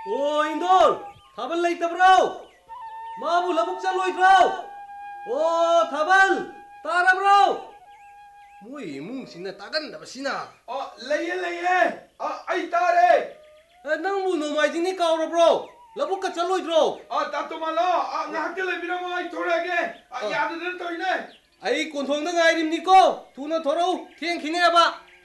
ꯑꯣ ꯏꯟꯗꯣꯜ ꯊꯥꯕꯜ ꯂꯩꯇꯕ꯭ꯔꯣ ꯃꯥꯕꯨ ꯂꯧꯕꯨꯛ ꯆꯠꯂꯣꯏꯗ꯭ꯔꯣ ꯑꯣ ꯊꯥꯕꯜ ꯇꯥꯔꯕ꯭ꯔꯣ ꯃꯣꯏ ꯏꯃꯨꯡꯁꯤꯅ ꯇꯥꯒꯟꯗꯕꯁꯤꯅ ꯂꯩꯌꯦ ꯂꯩꯌꯦ ꯑꯩ ꯇꯥꯔꯦ ꯅꯪꯕꯨ ꯅꯣꯡꯃꯥꯏꯖꯤꯡꯅꯤ ꯀꯥꯎꯔꯕ꯭ꯔꯣ ꯂꯧꯕꯨꯛꯀ ꯆꯠꯂꯣꯏꯗ꯭ꯔꯣ ꯇꯥꯇꯣ ꯃꯥꯜꯂꯣ ꯉꯥꯏꯍꯥꯛꯇ ꯂꯩꯕꯤꯔꯝꯃꯣ ꯑꯩ ꯊꯣꯔꯛꯑꯒꯦ ꯌꯥꯗꯗꯅ ꯇꯧꯔꯤꯅꯦ ꯑꯩ ꯀꯣꯟꯊꯣꯡꯗ ꯉꯥꯏꯔꯤꯕꯅꯤꯀꯣ ꯊꯨꯅ ꯊꯣꯔꯛꯎ ꯊꯦꯡꯈꯤꯅꯦꯕ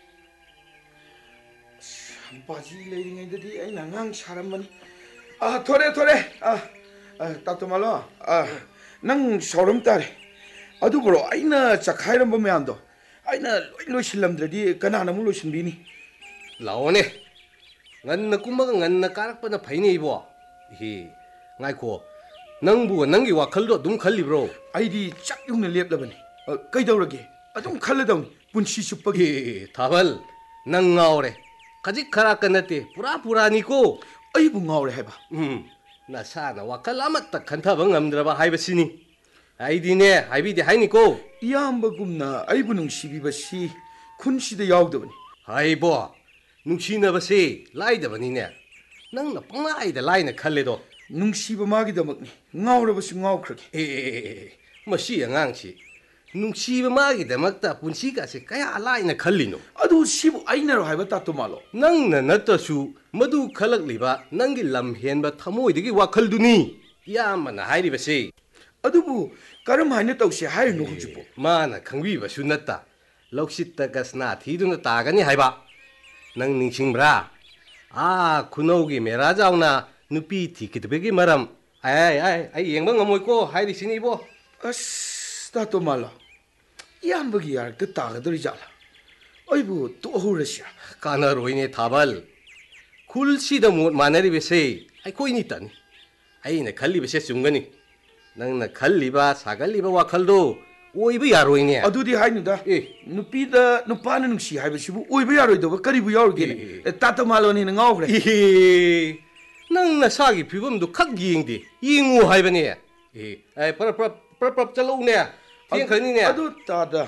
ꯕꯥꯖꯤ ꯂꯩꯔꯤꯉꯩꯗꯗꯤ ꯑꯩꯅ ꯑꯉꯥꯡ ꯁꯥꯔꯝꯕꯅꯤ ꯊꯣꯔꯛꯑꯦ ꯇꯥꯇꯣ ꯃꯥꯜꯂꯣ ꯅꯪ ꯁꯥꯎꯔꯝ ꯇꯥꯔꯦ ꯑꯗꯨꯕꯨꯔꯣ ꯑꯩꯅ ꯆꯈꯥꯏꯔꯝꯕ ꯃꯌꯥꯝꯗꯣ ꯑꯩꯅ ꯂꯣꯏ ꯂꯣꯏꯁꯤꯜꯂꯝꯗ꯭ꯔꯗꯤ ꯀꯅꯥꯅ ꯑꯃꯨꯛ ꯂꯣꯏꯁꯤꯟꯕꯤꯅꯤ ꯂꯥꯛꯑꯣꯅꯦ ꯉꯟꯅ ꯀꯨꯝꯃꯒ ꯉꯟꯅ ꯀꯥꯔꯛꯄꯅ ꯐꯩꯅꯦ 이보 ꯏꯍꯦ ꯉꯥꯏꯈꯣ ꯅꯪꯕꯨ ꯅꯪꯒꯤ ꯋꯥꯈꯜꯗꯣ ꯑꯗꯨꯝ ꯈꯜꯂꯤꯕ꯭ꯔꯣ ꯑꯩꯗꯤ ꯆꯞ ꯌꯨꯡꯅ ꯂꯦꯞꯂꯕꯅꯤ ꯀꯩꯗꯧꯔꯒꯦ ꯑꯗꯨꯝ ꯈꯜꯂꯗꯧꯅꯤ ꯄꯨꯟꯁꯤ ꯆꯨꯞꯄꯒꯤ ꯊꯥꯕꯜ ꯅꯪ ꯉꯥꯎꯔꯦ ꯈꯖꯤꯛ ꯈꯔꯥꯛꯀ ꯅꯠꯇꯦ ꯄꯨꯔꯥꯅꯤꯀꯣ ꯑꯩꯕꯨ ꯉꯥꯎꯔꯦ ꯍꯥꯏꯕ ꯅꯁꯥꯅ ꯋꯥꯈꯜ ꯑꯃꯠꯇ ꯈꯟꯊꯕ ꯉꯝꯗ꯭ꯔꯕ ꯍꯥꯏꯕꯁꯤꯅꯤ ꯑꯩꯗꯤꯅꯦ ꯍꯥꯏꯕꯤꯗꯦ ꯍꯥꯏꯅꯤꯀꯣ ꯏꯌꯥꯝꯕꯒꯨꯝꯅ ꯑꯩꯕꯨ ꯅꯨꯡꯁꯤꯕꯤꯕꯁꯤ ꯈꯨꯟꯁꯤꯗ ꯌꯥꯎꯗꯕꯅꯤ ꯍꯥꯏꯕꯣ ꯅꯨꯡꯁꯤꯅꯕꯁꯦ ꯂꯥꯏꯗꯕꯅꯤꯅꯦ ꯅꯪꯅ ꯄꯪꯂꯥꯏꯗ ꯂꯥꯏꯅ ꯈꯜꯂꯦꯗꯣ ꯅꯨꯡꯁꯤꯕ ꯃꯥꯒꯤꯗꯃꯛꯅꯤ ꯉꯥꯎꯔꯕꯁꯨ ꯉꯥꯎꯈ꯭ꯔꯒꯦ ꯃꯁꯤ ꯑꯉꯥꯡꯁꯤ ꯅꯨꯡꯁꯤꯕ ꯃꯥꯒꯤꯗꯃꯛꯇ ꯄꯨꯟꯁꯤꯒꯁꯦ ꯀꯌꯥ ꯂꯥꯏꯅ ꯈꯜꯂꯤꯅꯣ ꯑꯗꯨ ꯁꯤꯕꯨ ꯑꯩꯅꯔꯣ ꯍꯥꯏꯕ ꯇꯥꯇꯣ ꯃꯥꯜꯂꯣ ꯅꯪꯅ ꯅꯠꯇ꯭ꯔꯁꯨ ꯃꯗꯨ ꯈꯜꯂꯛꯂꯤꯕ ꯅꯪꯒꯤ ꯂꯝ ꯍꯦꯟꯕ ꯊꯃꯣꯏꯗꯒꯤ ꯋꯥꯈꯜꯗꯨꯅꯤ ꯏꯌꯥꯝꯕꯅ ꯍꯥꯏꯔꯤꯕꯁꯦ ꯑꯗꯨꯕꯨ ꯀꯔꯝ ꯍꯥꯏꯅ ꯇꯧꯁꯦ ꯍꯥꯏꯔꯤꯅꯣ ꯍꯧꯖꯤꯛꯄꯣ ꯃꯥꯅ ꯈꯪꯕꯤꯕꯁꯨ ꯅꯠꯇ ꯂꯧꯁꯤꯠꯇ ꯒꯁꯅꯥ ꯊꯤꯗꯨꯅ ꯇꯥꯒꯅꯤ ꯍꯥꯏꯕ ꯅꯪ ꯅꯤꯡꯁꯤꯡꯕ꯭ꯔꯥ ꯈꯨꯅꯧꯒꯤ ꯃꯦꯔꯥꯖꯥꯎꯅ ꯅꯨꯄꯤ ꯊꯤꯈꯤꯗꯕꯒꯤ ꯃꯔꯝ ꯑꯩ ꯌꯦꯡꯕ ꯉꯝꯃꯣꯏꯀꯣ ꯍꯥꯏꯔꯤꯁꯤꯅꯤ 이보 ꯑꯁ ꯇꯥꯇꯣ ꯃꯥꯜꯂꯣ ꯏꯌꯥꯝꯕꯒꯤ ꯌꯥꯔꯛꯇ ꯇꯥꯒꯗꯧꯔꯤꯖꯥꯠꯂꯥ ꯑꯩꯕꯨ ꯇꯣꯛꯍꯧꯔꯁꯤꯔꯥ ꯀꯥꯟꯅꯔꯣꯏꯅꯦ ꯊꯥꯕꯜ ꯈꯨꯜꯁꯤꯗ ꯃꯣꯠ ꯃꯥꯟꯅꯔꯤꯕꯁꯦ ꯑꯩꯈꯣꯏꯅꯤꯇꯅꯤ ꯑꯩꯅ ꯈꯜꯂꯤꯕꯁꯦ ꯆꯨꯝꯒꯅꯤ ꯅꯪꯅ ꯈꯜꯂꯤꯕ ꯁꯥꯒꯠꯂꯤꯕ ꯋꯥꯈꯜꯗꯣ ꯑꯣꯏꯕ ꯌꯥꯔꯣꯏꯅꯦ ꯑꯗꯨꯗꯤ ꯍꯥꯏꯅꯨꯗ ꯅꯨꯄꯤꯗ ꯅꯨꯄꯥꯅ ꯅꯨꯡꯁꯤ ꯍꯥꯏꯕꯁꯤꯕꯨ ꯑꯣꯏꯕ ꯌꯥꯔꯣꯏꯗꯕ ꯀꯔꯤꯕꯨ ꯌꯥꯎꯔꯤꯒꯦꯅꯦ ꯇꯥꯇꯣ ꯃꯥꯜꯂꯣꯅꯤꯅ ꯉꯥꯎꯈ꯭ꯔꯦ ꯅꯪ ꯅꯁꯥꯒꯤ ꯐꯤꯕꯝꯗꯨ ꯈꯛ ꯌꯦꯡꯗꯦ ꯌꯦꯡꯉꯨ ꯍꯥꯏꯕꯅꯦ ꯄ꯭ꯔꯞ ꯆꯠꯂꯛꯎꯅꯦ ꯊꯦꯡꯈ꯭ꯔꯅꯤꯅꯦ ꯑꯗꯨ ꯇꯥꯗ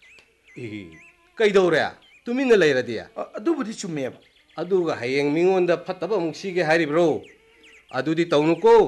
ꯀꯩꯗꯧꯔꯦ ꯇꯨꯃꯤꯟꯅ ꯂꯩꯔꯗꯤ ꯑꯗꯨꯕꯨꯗꯤ ꯆꯨꯝꯃꯦꯕ ꯑꯗꯨꯒ ꯍꯌꯦꯡ ꯃꯤꯉꯣꯟꯗ ꯐꯠꯇꯕ ꯑꯃꯨꯛ ꯁꯤꯒꯦ ꯍꯥꯏꯔꯤꯕ꯭ꯔꯣ ꯑꯗꯨꯗꯤ ꯇꯧꯅꯨꯀꯣ